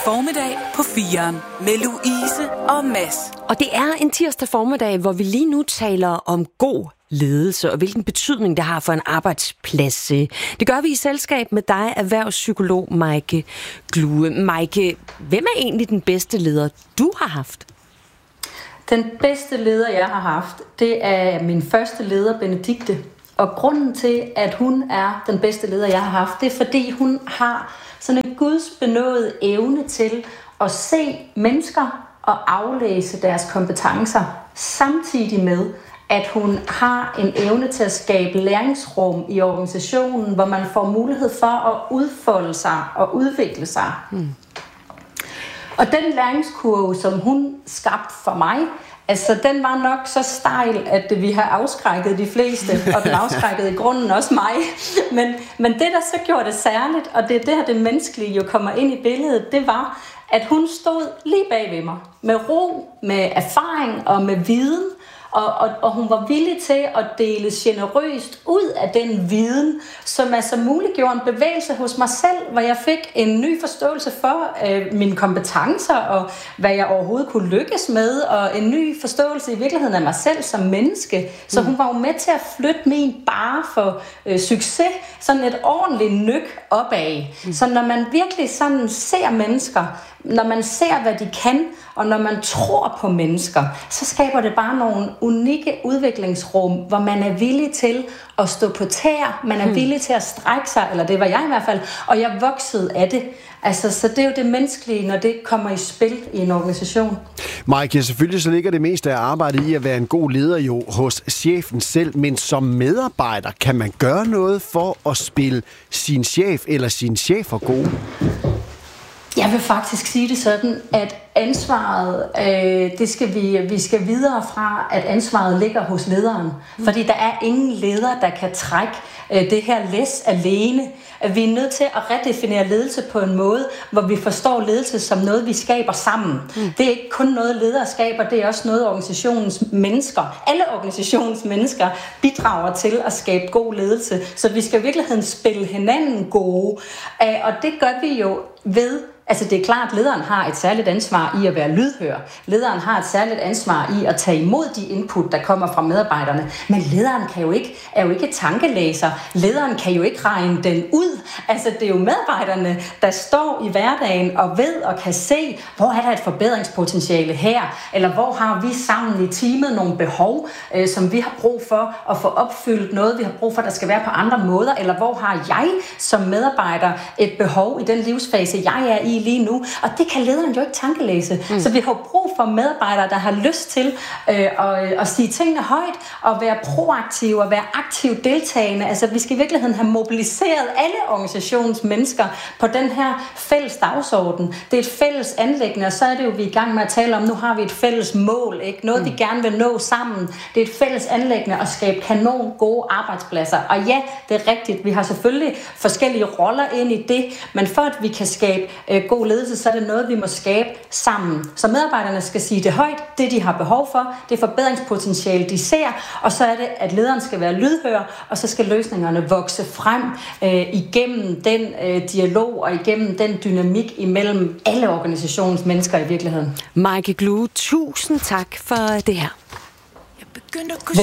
formiddag på 4'eren med Louise og Mads. Og det er en tirsdag formiddag, hvor vi lige nu taler om god ledelse og hvilken betydning det har for en arbejdsplads. Det gør vi i selskab med dig, erhvervspsykolog Maike Glue. Maike, hvem er egentlig den bedste leder, du har haft? Den bedste leder, jeg har haft, det er min første leder, Benedikte. Og grunden til, at hun er den bedste leder, jeg har haft, det er, fordi hun har sådan en gudsbenådet evne til at se mennesker og aflæse deres kompetencer, samtidig med, at hun har en evne til at skabe læringsrum i organisationen, hvor man får mulighed for at udfolde sig og udvikle sig. Og den læringskurve, som hun skabte for mig, altså, den var nok så stejl, at vi har afskrækket de fleste, og den afskrækkede i grunden også mig. Men det, der så gjorde det særligt, og det er der, det menneskelige jo kommer ind i billedet, det var, at hun stod lige bag ved mig, med ro, med erfaring og med viden, og hun var villig til at dele generøst ud af den viden, som altså muliggjorde en bevægelse hos mig selv, hvor jeg fik en ny forståelse for mine kompetencer, og hvad jeg overhovedet kunne lykkes med, og en ny forståelse i virkeligheden af mig selv som menneske. Så hun var jo med til at flytte min barre for succes, sådan et ordentligt nyk opad. Så når man virkelig sådan ser mennesker, når man ser, hvad de kan, og når man tror på mennesker, så skaber det bare nogle unikke udviklingsrum, hvor man er villig til at stå på tæer, man er villig til at strække sig, eller det var jeg i hvert fald, og jeg voksede af det. Altså, så det er jo det menneskelige, når det kommer i spil i en organisation. Maike, selvfølgelig så ligger det meste af arbejdet i at være en god leder jo hos chefen selv, men som medarbejder, kan man gøre noget for at spille sin chef eller sin chefer gode? Jeg vil faktisk sige det sådan, at ansvaret, vi skal videre fra, at ansvaret ligger hos lederen. Fordi der er ingen leder, der kan trække det her læs alene. Vi er nødt til at redefinere ledelse på en måde, hvor vi forstår ledelse som noget, vi skaber sammen. Det er ikke kun noget, ledere skaber, det er også noget, organisationens mennesker, alle organisationens mennesker bidrager til at skabe god ledelse. Så vi skal i virkeligheden spille hinanden gode. Og det gør vi jo ved. Altså det er klart, at lederen har et særligt ansvar i at være lydhør. Lederen har et særligt ansvar i at tage imod de input, der kommer fra medarbejderne. Men lederen er jo ikke tankelæser. Lederen kan jo ikke regne den ud. Altså det er jo medarbejderne, der står i hverdagen og ved og kan se, hvor er der et forbedringspotentiale her, eller hvor har vi sammen i teamet nogle behov, som vi har brug for at få opfyldt, noget vi har brug for, der skal være på andre måder, eller hvor har jeg som medarbejder et behov i den livsfase, jeg er i lige nu, og det kan lederen jo ikke tankelæse. Så vi har brug for medarbejdere, der har lyst til at sige tingene højt, og være proaktive, og være aktivt deltagende. Altså vi skal i virkeligheden have mobiliseret alle organisationens mennesker på den her fælles dagsorden. Det er et fælles anliggende, og så er det jo, vi er i gang med at tale om, nu har vi et fælles mål, ikke? Noget vi gerne vil nå sammen. Det er et fælles anliggende at skabe kanon gode arbejdspladser. Og ja, det er rigtigt, vi har selvfølgelig forskellige roller ind i det, men for at vi kan skabe god ledelse, så er det noget, vi må skabe sammen. Så medarbejderne skal sige det højt, det de har behov for, det forbedringspotentiale, de ser, og så er det, at lederen skal være lydhør, og så skal løsningerne vokse frem igennem den dialog og igennem den dynamik imellem alle organisationens mennesker i virkeligheden. Maike Glue, tusind tak for det her.